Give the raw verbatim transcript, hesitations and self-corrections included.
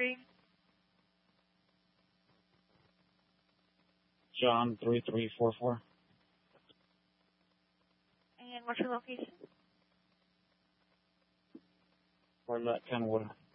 three. John three three four four. And what's your location? Or let Kenwood.